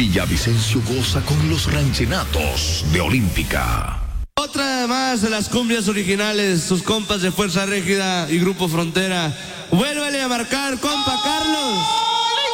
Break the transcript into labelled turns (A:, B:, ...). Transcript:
A: Villavicencio goza con los ranchenatos de Olímpica.
B: Otra más de las cumbias originales, sus compas de Fuerza Régida y Grupo Frontera. Vuélvele a marcar, compa Carlos.